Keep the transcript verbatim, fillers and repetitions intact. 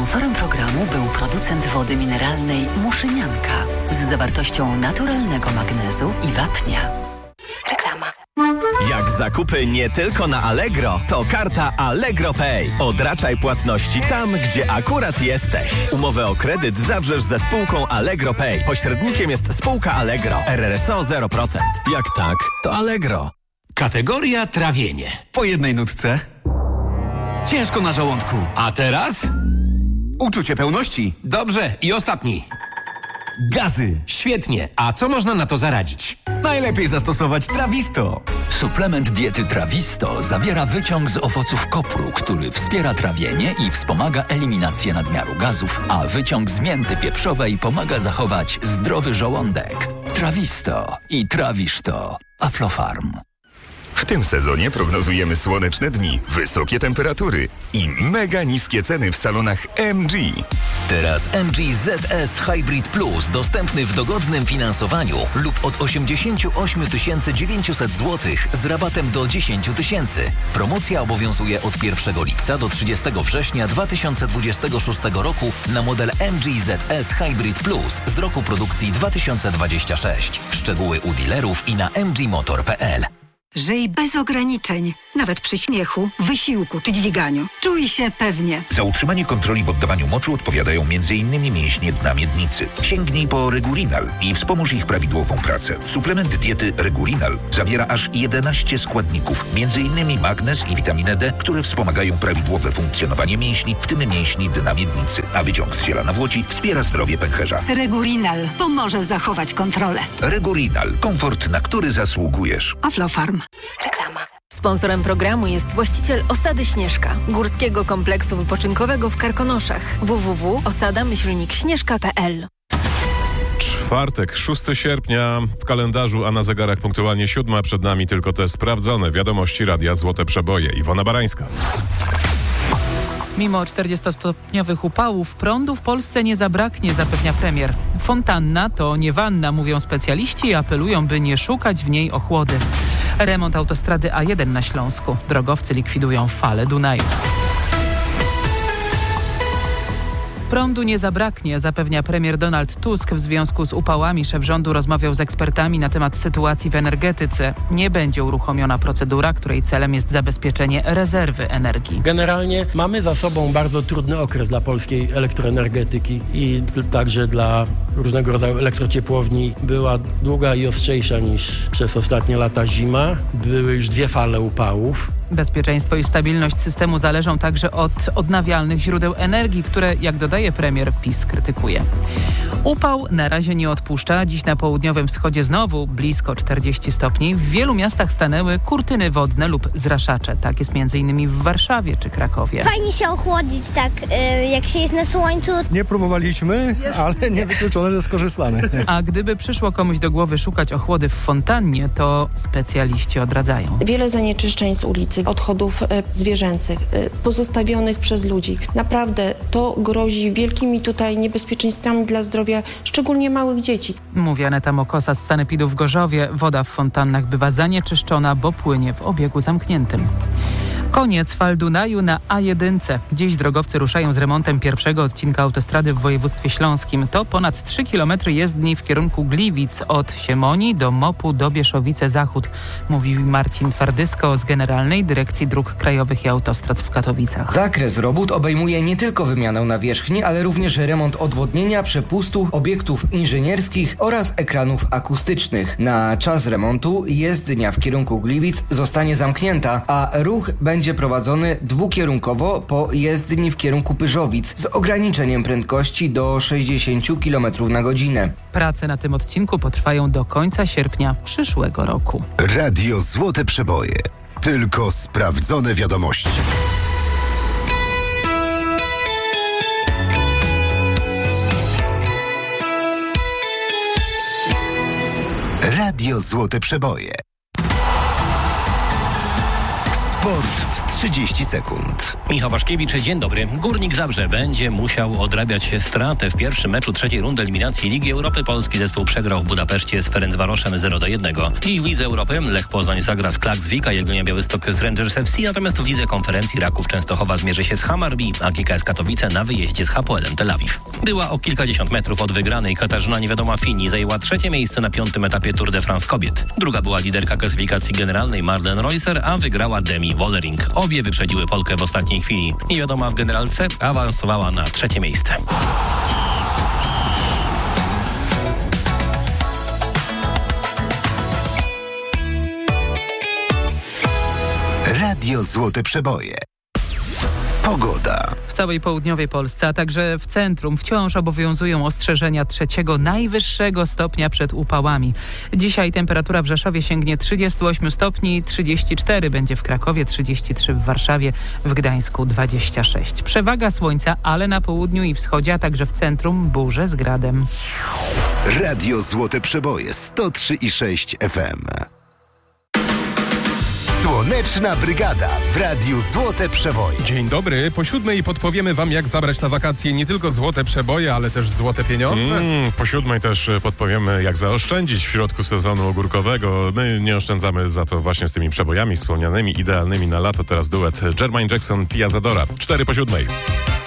Sponsorem programu był producent wody mineralnej Muszynianka z zawartością naturalnego magnezu i wapnia. Reklama. Jak zakupy nie tylko na Allegro, to karta Allegro Pay. Odraczaj płatności tam, gdzie akurat jesteś. Umowę o kredyt zawrzesz ze spółką Allegro Pay. Pośrednikiem jest spółka Allegro. R R S O zero procent. Jak tak, to Allegro. Kategoria trawienie. Po jednej nutce. Ciężko na żołądku. A teraz? Uczucie pełności. Dobrze, i ostatni. Gazy. Świetnie. A co można na to zaradzić? Najlepiej zastosować Trawisto. Suplement diety Trawisto zawiera wyciąg z owoców kopru, który wspiera trawienie i wspomaga eliminację nadmiaru gazów, a wyciąg z mięty pieprzowej pomaga zachować zdrowy żołądek. Trawisto i trawisz to. Aflofarm. W tym sezonie prognozujemy słoneczne dni, wysokie temperatury i mega niskie ceny w salonach M G. Teraz M G Z S Hybrid Plus dostępny w dogodnym finansowaniu lub od osiemdziesiąt osiem tysięcy dziewięćset złotych z rabatem do dziesięć tysięcy. Promocja obowiązuje od pierwszego lipca do trzydziestego września dwa tysiące dwudziestego szóstego roku na model M G Z S Hybrid Plus z roku produkcji dwa tysiące dwudziestego szóstego. Szczegóły u dealerów i na m g motor kropka p l. Żyj bez ograniczeń, nawet przy śmiechu, wysiłku czy dźwiganiu. Czuj się pewnie. Za utrzymanie kontroli w oddawaniu moczu odpowiadają między innymi mięśnie dna miednicy. Sięgnij po Regurinal i wspomóż ich prawidłową pracę. Suplement diety Regurinal zawiera aż jedenaście składników, między innymi magnez i witaminę D, które wspomagają prawidłowe funkcjonowanie mięśni, w tym mięśni dna miednicy. A wyciąg z ziela nawłoci wspiera zdrowie pęcherza. Regurinal pomoże zachować kontrolę. Regurinal. Komfort, na który zasługujesz. Aflofarm. Reklama. Sponsorem programu jest właściciel Osady Śnieżka, górskiego kompleksu wypoczynkowego w Karkonoszach. w w w kropka osada myślnik śnieżka kropka p l. Czwartek, szóstego sierpnia w kalendarzu, a na zegarach punktualnie siódma. Przed nami tylko te sprawdzone wiadomości Radia Złote Przeboje. Iwona Barańska. Mimo czterdziestostopniowych upałów prądu w Polsce nie zabraknie, zapewnia premier. Fontanna to nie wanna, mówią specjaliści i apelują, by nie szukać w niej ochłody. Remont autostrady A jeden na Śląsku. Drogowcy likwidują falę Dunaju. Prądu nie zabraknie, zapewnia premier Donald Tusk. W związku z upałami szef rządu rozmawiał z ekspertami na temat sytuacji w energetyce. Nie będzie uruchomiona procedura, której celem jest zabezpieczenie rezerwy energii. Generalnie mamy za sobą bardzo trudny okres dla polskiej elektroenergetyki i także dla różnego rodzaju elektrociepłowni. Była długa i ostrzejsza niż przez ostatnie lata zima. Były już dwie fale upałów. Bezpieczeństwo i stabilność systemu zależą także od odnawialnych źródeł energii, które, jak dodaje premier, PiS krytykuje. Upał na razie nie odpuszcza. Dziś na południowym wschodzie znowu blisko czterdzieści stopni. W wielu miastach stanęły kurtyny wodne lub zraszacze. Tak jest między innymi w Warszawie czy Krakowie. Fajnie się ochłodzić tak, jak się jest na słońcu. Nie próbowaliśmy, ale niewykluczone, że skorzystamy. A gdyby przyszło komuś do głowy szukać ochłody w fontannie, to specjaliści odradzają. Wiele zanieczyszczeń z ulicy, odchodów zwierzęcych, pozostawionych przez ludzi. Naprawdę to grozi wielkimi tutaj niebezpieczeństwami dla zdrowia, szczególnie małych dzieci. Mówi Aneta Mokosa z Sanepidu w Gorzowie. Woda w fontannach bywa zanieczyszczona, bo płynie w obiegu zamkniętym. Koniec fal Dunaju na A jeden. Dziś drogowcy ruszają z remontem pierwszego odcinka autostrady w województwie śląskim. To ponad trzy kilometry jezdni w kierunku Gliwic od Siemonii do Mopu do Bieszowice-Zachód, mówi Marcin Twardysko z Generalnej Dyrekcji Dróg Krajowych i Autostrad w Katowicach. Zakres robót obejmuje nie tylko wymianę nawierzchni, ale również remont odwodnienia, przepustu, obiektów inżynierskich oraz ekranów akustycznych. Na czas remontu jezdnia w kierunku Gliwic zostanie zamknięta, a ruch będzie będzie prowadzony dwukierunkowo po jezdni w kierunku Pyrzowic z ograniczeniem prędkości do sześćdziesiąt kilometrów na godzinę. Prace na tym odcinku potrwają do końca sierpnia przyszłego roku. Radio Złote Przeboje. Tylko sprawdzone wiadomości. Radio Złote Przeboje. Sport w trzydzieści sekund. Michał Waszkiewicz, dzień dobry. Górnik Zabrze będzie musiał odrabiać stratę w pierwszym meczu trzeciej rundy eliminacji Ligi Europy. Polski zespół przegrał w Budapeszcie z Ferencvaroszem zero do jednego. I w Lidze Europy Lech Poznań zagra z Klaksvik, a Jagiellonia Białystok z Rangers F C, natomiast w Lidze Konferencji Raków Częstochowa zmierzy się z Hammarby, a G K S Katowice na wyjeździe z Hapoelem Tel Awiw. Była o kilkadziesiąt metrów od wygranej. Katarzyna Niewiadoma Fini zajęła trzecie miejsce na piątym etapie Tour de France kobiet. Druga była liderka klasyfikacji generalnej Marlene Reusser, a wygrała Demi Wollering. Obie wyprzedziły Polkę w ostatniej chwili. Niewiadoma w generalce awansowała na trzecie miejsce. Radio Złote Przeboje. Pogoda. W całej południowej Polsce, a także w centrum wciąż obowiązują ostrzeżenia trzeciego najwyższego stopnia przed upałami. Dzisiaj temperatura w Rzeszowie sięgnie trzydzieści osiem stopni, trzydzieści cztery będzie w Krakowie, trzydzieści trzy w Warszawie, w Gdańsku dwadzieścia sześć. Przewaga słońca, ale na południu i wschodzie, a także w centrum burze z gradem. Radio Złote Przeboje sto trzy i sześć F M. Słoneczna Brygada w Radiu Złote Przeboje. Dzień dobry. Po siódmej podpowiemy wam, jak zabrać na wakacje nie tylko złote przeboje, ale też złote pieniądze. Mm, po siódmej też podpowiemy, jak zaoszczędzić w środku sezonu ogórkowego. My nie oszczędzamy za to właśnie z tymi przebojami wspomnianymi, idealnymi na lato. Teraz duet Jermaine Jackson, Pia Zadora. Cztery po siódmej.